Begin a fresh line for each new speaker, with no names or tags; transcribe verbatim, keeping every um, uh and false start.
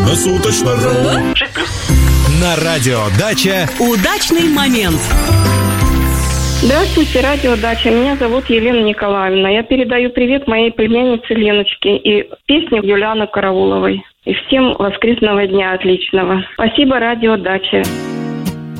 На суточно-ру.
На радио «Дача»
удачный момент.
Здравствуйте, радио «Дача». Меня зовут Елена Николаевна. Я передаю привет моей племяннице Леночке и песню Юлианы Карауловой. И всем воскресного дня отличного. Спасибо, радио «Дача».